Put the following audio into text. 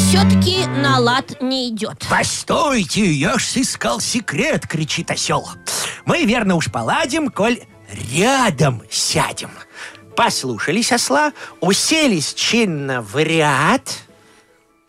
все-таки на лад не идет. Постойте, я ж сыскал секрет, кричит осел. Мы верно уж поладим, коль рядом сядем. Послушались осла, уселись чинно в ряд.